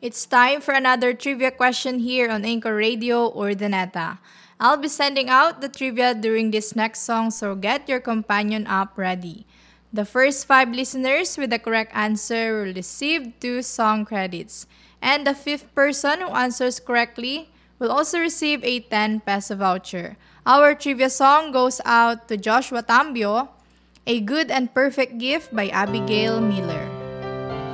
It's time for another trivia question here on Anchor Radio or Daneta. I'll be sending out the trivia during this next song, so get your companion app ready. The first five listeners with the correct answer will receive two song credits. And the fifth person who answers correctly will also receive a 10 peso voucher. Our trivia song goes out to Joshua Tambio, A Good and Perfect Gift by Abigail Miller.